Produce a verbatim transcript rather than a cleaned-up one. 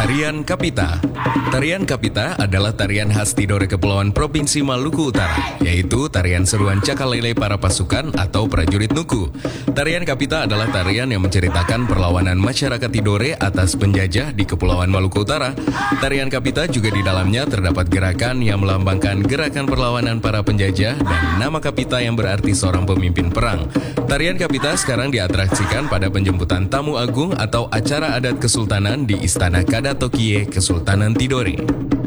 Tarian Kapita. Tarian Kapita adalah tarian khas Tidore Kepulauan Provinsi Maluku Utara, yaitu tarian seruan cakalele para pasukan atau prajurit Nuku. Tarian Kapita adalah tarian yang menceritakan perlawanan masyarakat Tidore atas penjajah di Kepulauan Maluku Utara. Tarian Kapita juga di dalamnya terdapat gerakan yang melambangkan gerakan perlawanan para penjajah dan nama Kapita yang berarti seorang pemimpin perang. Tarian Kapita sekarang diatraksikan pada penjemputan tamu agung atau acara adat kesultanan di Istana Kada Tokye Kesultanan Tidore.